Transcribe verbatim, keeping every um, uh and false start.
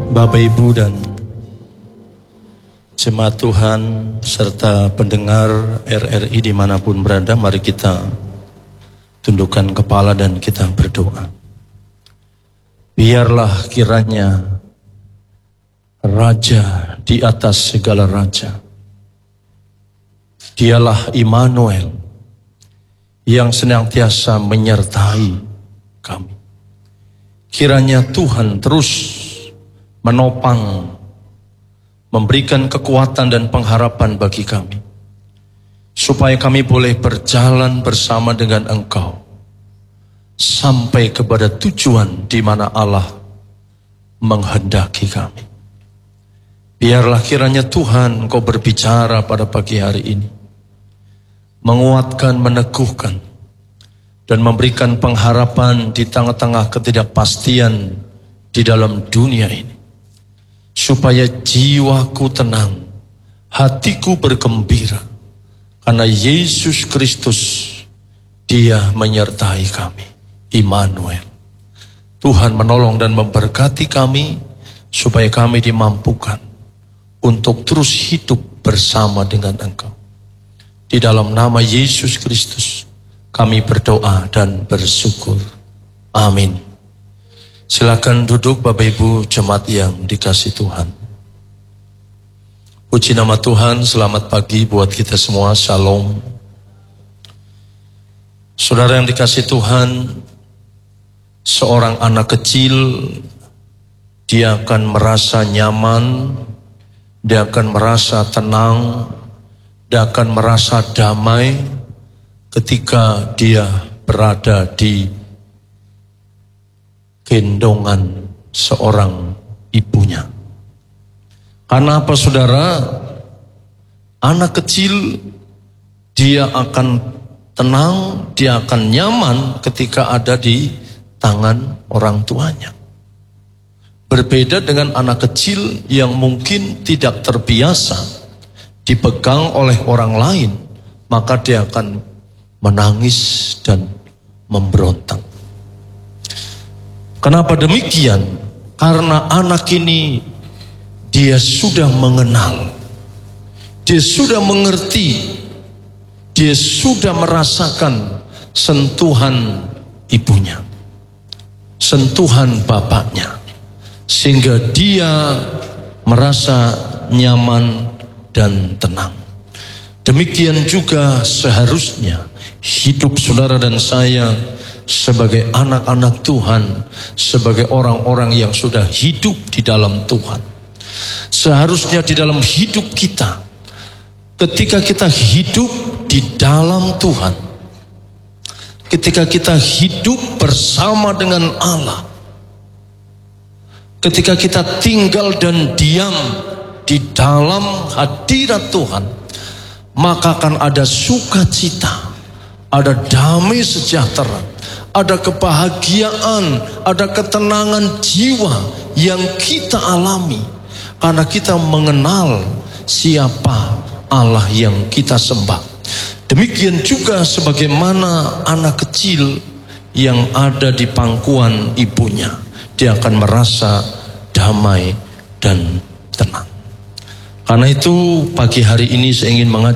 Bapak, Ibu, dan jemaat Tuhan serta pendengar R R I dimanapun berada, mari kita tundukkan kepala dan kita berdoa. Biarlah kiranya Raja di atas segala raja, Dialah Immanuel yang senantiasa menyertai kami. Kiranya Tuhan terus menopang, memberikan kekuatan dan pengharapan bagi kami, supaya kami boleh berjalan bersama dengan Engkau sampai kepada tujuan di mana Allah menghendaki kami. Biarlah kiranya Tuhan Engkau berbicara pada pagi hari ini, menguatkan, meneguhkan, dan memberikan pengharapan di tengah-tengah ketidakpastian di dalam dunia ini. Supaya jiwaku tenang, hatiku bergembira, karena Yesus Kristus, Dia menyertai kami. Immanuel. Tuhan menolong dan memberkati kami, supaya kami dimampukan untuk terus hidup bersama dengan Engkau. Di dalam nama Yesus Kristus, kami berdoa dan bersyukur. Amin. Silakan duduk Bapak Ibu jemaat yang dikasih Tuhan. Puji nama Tuhan, selamat pagi buat kita semua, shalom. Saudara yang dikasih Tuhan, seorang anak kecil, dia akan merasa nyaman, dia akan merasa tenang, dia akan merasa damai ketika dia berada di gendongan seorang ibunya. Karena apa saudara? Anak kecil dia akan tenang, dia akan nyaman ketika ada di tangan orang tuanya. Berbeda dengan anak kecil yang mungkin tidak terbiasa dipegang oleh orang lain, maka dia akan menangis dan memberontak. Kenapa demikian? Karena anak ini dia sudah mengenal, dia sudah mengerti, dia sudah merasakan sentuhan ibunya, sentuhan bapaknya, sehingga dia merasa nyaman dan tenang. Demikian juga seharusnya hidup saudara dan saya sebagai anak-anak Tuhan, sebagai orang-orang yang sudah hidup di dalam Tuhan. Seharusnya di dalam hidup kita, ketika kita hidup di dalam Tuhan, ketika kita hidup bersama dengan Allah, ketika kita tinggal dan diam di dalam hadirat Tuhan, maka akan ada sukacita, ada damai sejahtera, ada kebahagiaan, ada ketenangan jiwa yang kita alami, karena kita mengenal siapa Allah yang kita sembah. Demikian juga sebagaimana anak kecil yang ada di pangkuan ibunya, dia akan merasa damai dan tenang. Karena itu pagi hari ini saya ingin mengajak